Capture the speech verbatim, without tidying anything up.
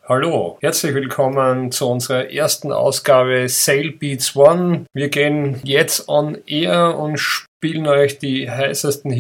Hallo, herzlich willkommen zu unserer ersten Ausgabe Sale Beats One. Wir gehen jetzt on air und spielen euch die heißesten